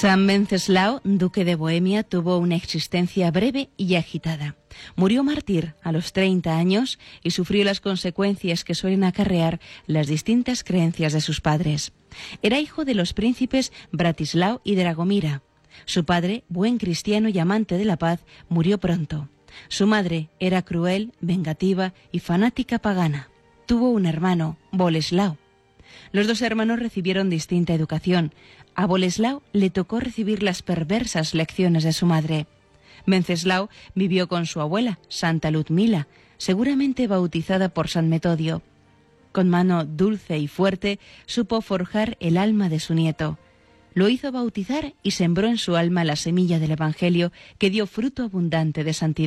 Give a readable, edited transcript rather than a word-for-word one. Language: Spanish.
San Wenceslao, duque de Bohemia, tuvo una existencia breve y agitada. Murió mártir a los 30 años y sufrió las consecuencias que suelen acarrear las distintas creencias de sus padres. Era hijo de los príncipes Bratislao y Dragomira. Su padre, buen cristiano y amante de la paz, murió pronto. Su madre era cruel, vengativa y fanática pagana. Tuvo un hermano, Boleslao. Los dos hermanos recibieron distinta educación. A Boleslao le tocó recibir las perversas lecciones de su madre. Wenceslao vivió con su abuela, Santa Ludmila, seguramente bautizada por San Metodio. Con mano dulce y fuerte supo forjar el alma de su nieto. Lo hizo bautizar y sembró en su alma la semilla del Evangelio que dio fruto abundante de santidad.